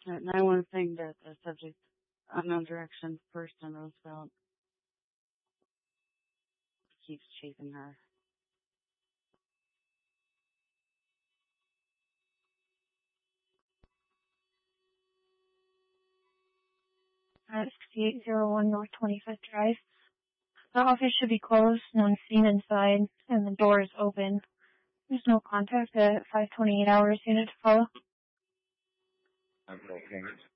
At 911 saying that the subject, unknown direction, first on Roosevelt, keeps chasing her. 6801 North 25th Drive. The office should be closed, no one's seen inside, and the door is open. There's no contact at 528 hours unit to follow. Okay.